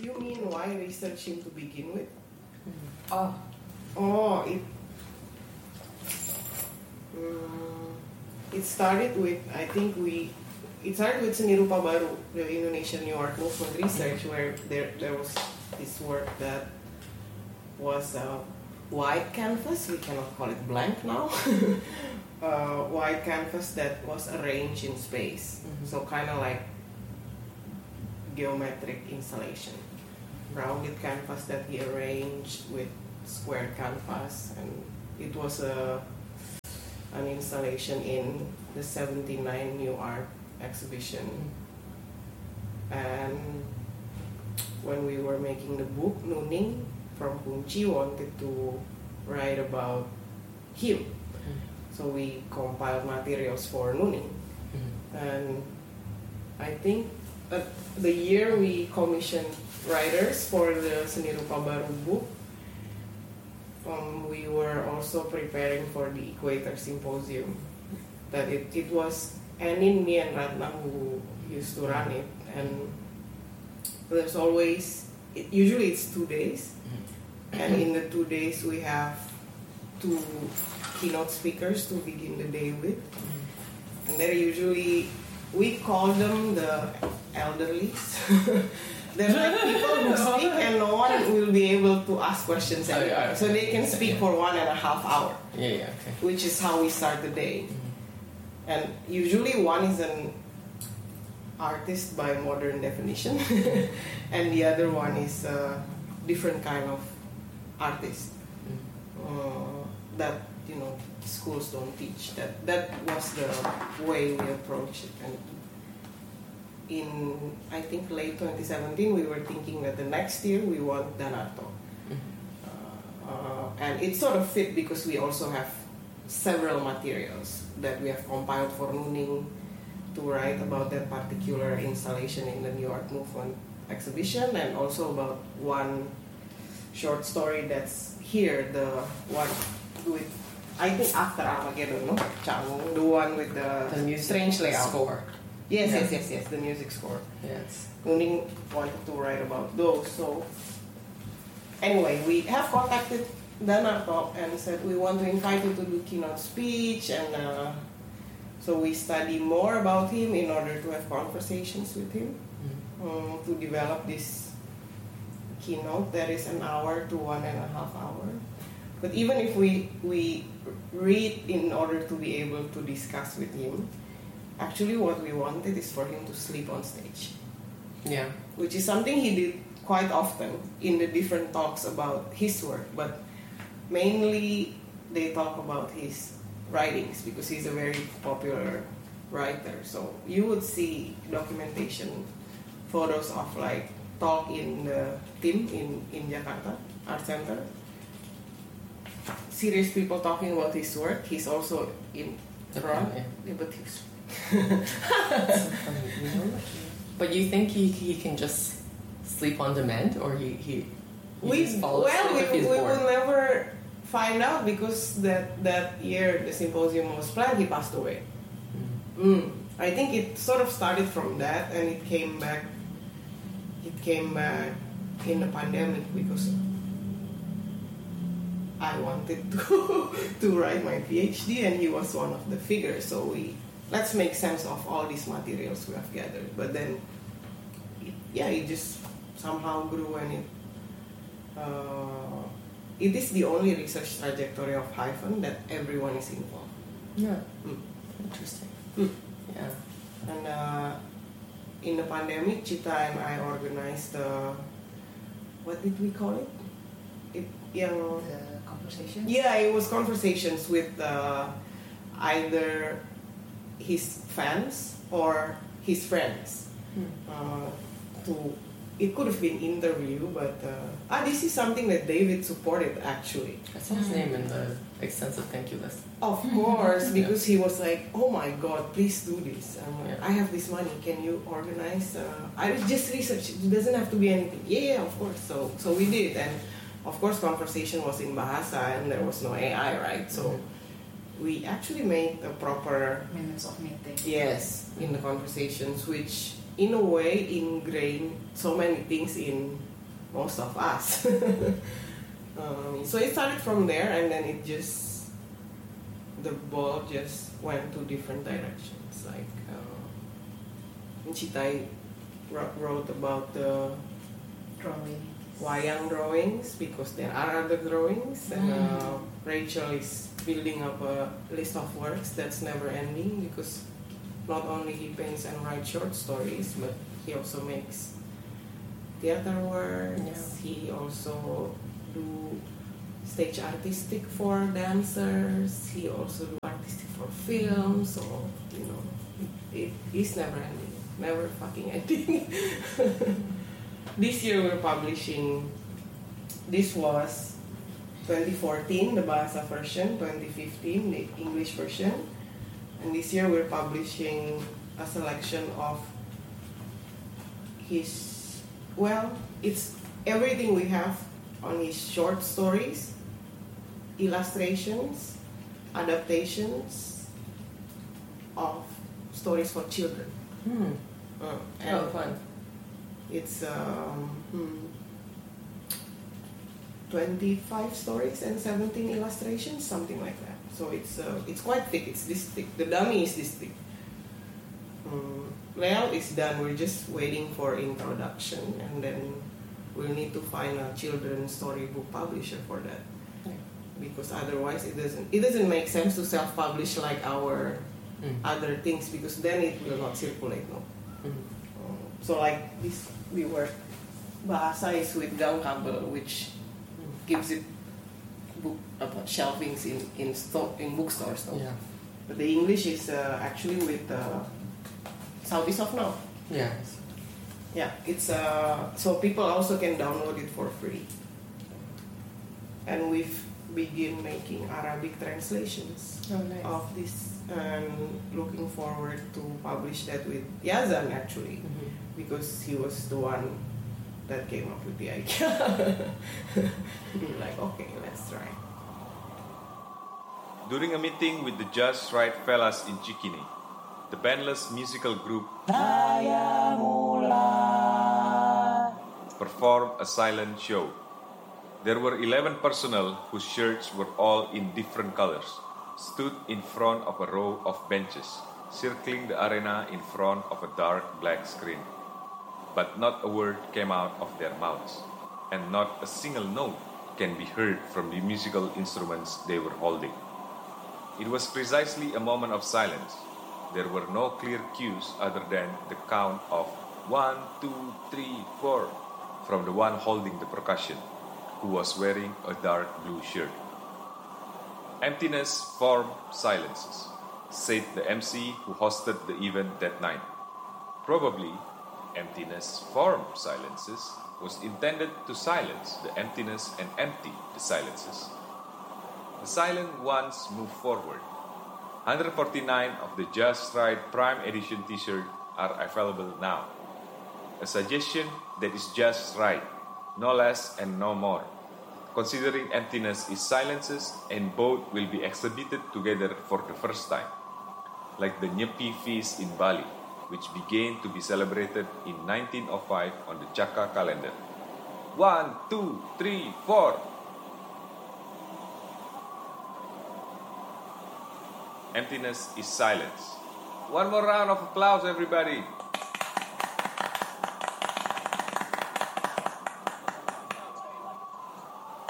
You mean why research him to begin with? It started with, it started with Seni Rupa Baru, the Indonesian New Art Movement research, where there was this work that was a white canvas, we cannot call it blank now, white canvas that was arranged in space. So kind of like geometric installation. Rounded canvas that he arranged with square canvas, and it was an installation in the 79 New Art exhibition. And when we were making the book, Nuning from Kunci wanted to write about him. So we compiled materials for Nuning. And I think the year we commissioned writers for the Seni Rupa Baru book, we were also preparing for the Equator Symposium. That it was Anin, me and Ratna who used to run it, and there's always, usually it's 2 days, and in the 2 days we have 2 keynote speakers to begin the day with, and they're usually, we call them the elderlies. They're like people who speak and no one will be able to ask questions anymore. So they can speak for 1.5 hours. Which is how we start the day. And usually one is an artist by modern definition, and the other one is a different kind of artist that schools don't teach. That was the way we approached it. And in, I think, late 2017, we were thinking that the next year we want Danarto. And it sort of fit because we also have several materials that we have compiled for Nuning to write about that particular installation in the New Art Movement exhibition, and also about one short story that's here, the one with, I think, after Armageddon, no? Chang, the one with the strange layout. Score. Yes, the music score. Yes. Nuning wanted to write about those. So anyway, we have contacted Danarto and said we want to invite you to do keynote speech, and so we study more about him in order to have conversations with him to develop this keynote that is 1 hour to 1.5 hours. But even if we read in order to be able to discuss with him, actually what we wanted is for him to sleep on stage. Yeah. Which is something he did quite often in the different talks about his work, but mainly they talk about his writings because he's a very popular writer. So you would see documentation, photos of like talk in the team in Jakarta Art Center. Serious people talking about his work. He's also in front. Yeah, but he's But you think he can just sleep on demand, or he just follows we will never find out, because that year the symposium was planned, he passed away. I think it sort of started from that, and it came back in the pandemic because I wanted to write my PhD, and he was one of the figures. So let's make sense of all these materials we have gathered. But then, it just somehow grew, and it is the only research trajectory of Hyphen that everyone is involved. Yeah. Interesting. Yeah. And in the pandemic, Chita and I organized what did we call it? The conversations? Yeah, it was conversations with either his fans or his friends. It could have been interview, but this is something that David supported actually. I saw his name in the extensive thank you list. Of course, because he was like, "Oh my God, please do this. I have this money. Can you organize?" I just researched. It doesn't have to be anything. Yeah, of course. So we did, and of course, conversation was in Bahasa, and there was no AI, right? So we actually made a proper minutes of meeting. Yes, in the conversations, which in a way ingrained so many things in most of us. So it started from there, and then the ball just went to different directions. Like Chitai wrote about the Drawing. wayang drawings because there are other drawings, and Rachel is building up a list of works that's never ending because not only he paints and writes short stories, but he also makes theater works. Yeah. He also do stage artistic for dancers. He also do artistic for film. So it is never ending, never fucking ending. This year we're publishing. This was 2014, the Bahasa version, 2015, the English version, and this year we're publishing a selection of his. Well, it's everything we have on his short stories, illustrations, adaptations of stories for children. Fun. It's 25 stories and 17 illustrations, something like that. So it's quite thick. It's this thick. The dummy is this thick. Layout is done. We're just waiting for introduction, and then we'll need to find a children's storybook publisher for that. Because otherwise it doesn't make sense to self-publish like our other things, because then it will not circulate. No. So like this, we work. Bahasa is with Gang Kabel, which gives it book shelvings in bookstores. No? Yeah. But the English is actually with Southeast of Now. Yes. Yeah, it's so people also can download it for free. And we've begin making Arabic translations of this, and looking forward to publish that with Yazan actually, because he was the one that came up with the idea. We're like, okay, let's try. During a meeting with the Just Right Fellas in Cikini, the bandless musical group performed a silent show. There were 11 personnel whose shirts were all in different colors, stood in front of a row of benches, circling the arena in front of a dark black screen. But not a word came out of their mouths, and not a single note can be heard from the musical instruments they were holding. It was precisely a moment of silence. There were no clear cues other than the count of 1, 2, 3, 4 from the one holding the percussion, who was wearing a dark blue shirt. Emptiness formed silences, said the MC who hosted the event that night. Probably, emptiness formed silences was intended to silence the emptiness and empty the silences. The silent ones moved forward. 149 of the Just Right Prime Edition t-shirt are available now. A suggestion that is just right, no less and no more, considering emptiness is silences and both will be exhibited together for the first time, like the Nyepi feast in Bali, which began to be celebrated in 1905 on the Chaka calendar. 1, 2, 3, 4. Emptiness is silence. One more round of applause, everybody.